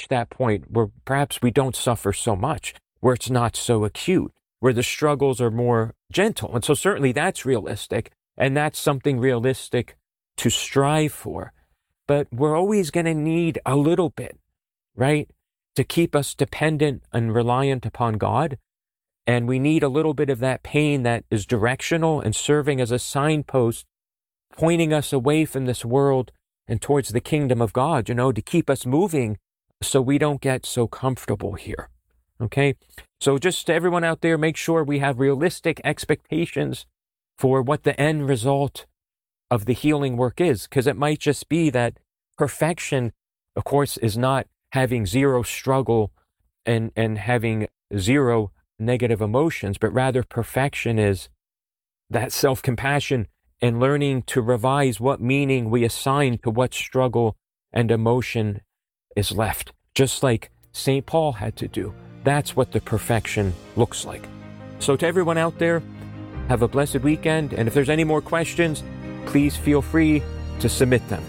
reach that point where perhaps we don't suffer so much, where it's not so acute, where the struggles are more gentle. And so certainly that's realistic, and that's something realistic to strive for. But we're always going to need a little bit, right, to keep us dependent and reliant upon God. And we need a little bit of that pain that is directional and serving as a signpost, pointing us away from this world and towards the kingdom of God, to keep us moving so we don't get so comfortable here. Okay? So just to everyone out there, make sure we have realistic expectations for what the end result of the healing work is, because it might just be that perfection, of course, is not having zero struggle and having zero negative emotions, but rather perfection is that self-compassion and learning to revise what meaning we assign to what struggle and emotion is left, just like St. Paul had to do. That's what the perfection looks like. So to everyone out there, have a blessed weekend, and if there's any more questions, please feel free to submit them.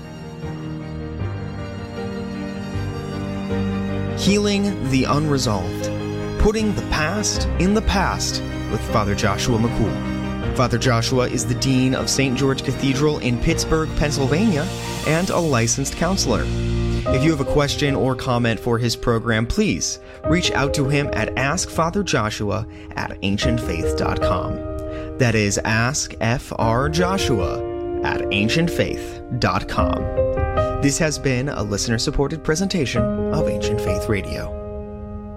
Healing the Unresolved. Putting the past in the past with Father Joshua McCool. Father Joshua is the Dean of St. George Cathedral in Pittsburgh, Pennsylvania, and a licensed counselor. If you have a question or comment for his program, please reach out to him at askfatherjoshua@ancientfaith.com. That is askfrjoshua@ancientfaith.com. This has been a listener-supported presentation of Ancient Faith Radio.